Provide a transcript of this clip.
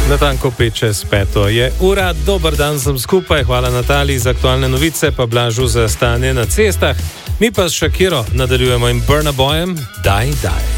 Natanko 5:05 je ura, dober dan sem skupaj, hvala Nataliji za aktualne novice, pa Blažu za stanje na cestah. Mi pa s Shakiro nadaljujemo in Burna Boyem, daj.